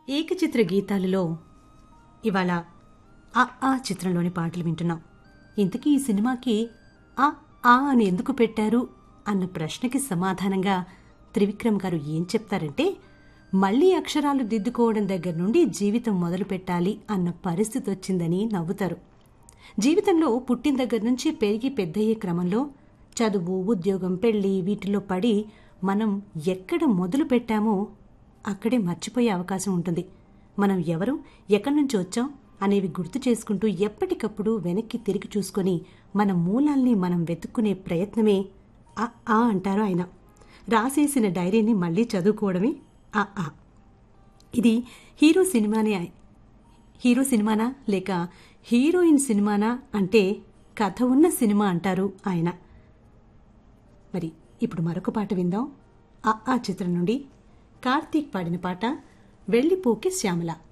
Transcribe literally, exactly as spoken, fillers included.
ఏకచిత్ర గీతాలలో ఇవాళ ఆ ఆ చిత్రంలోని పాటలు వింటున్నాం. ఇంతకీ ఈ సినిమాకి ఆ ఆ అని ఎందుకు పెట్టారు అన్న ప్రశ్నకి సమాధానంగా త్రివిక్రమ్ గారు ఏం చెప్తారంటే, మళ్లీ అక్షరాలు దిద్దుకోవడం దగ్గర నుండి జీవితం మొదలు పెట్టాలి అన్న పరిస్థితి వచ్చిందని నవ్వుతారు. జీవితంలో పుట్టిన దగ్గర నుంచి పెరిగి పెద్దయ్యే క్రమంలో చదువు, ఉద్యోగం, పెళ్లి వీటిలో పడి మనం ఎక్కడ మొదలు పెట్టామో అక్కడే మర్చిపోయే అవకాశం ఉంటుంది. మనం ఎవరు, ఎక్కడి నుంచి వచ్చాం అనేవి గుర్తు చేసుకుంటూ ఎప్పటికప్పుడు వెనక్కి తిరిగి చూసుకొని మన మూలాల్ని మనం వెతుక్కునే ప్రయత్నమే ఆ ఆ అంటారు ఆయన. రాసేసిన డైరీని మళ్లీ చదువుకోవడమే ఆ ఆ. ఇది హీరో సినిమానే హీరో సినిమానా లేక హీరోయిన్ సినిమానా అంటే కథ ఉన్న సినిమా అంటారు ఆయన. మరి ఇప్పుడు మరొక పాట విందాం. ఆ ఆ చిత్రం నుండి కార్తీక్ పాడిన పాట వెళ్ళిపోకే శ్యామల.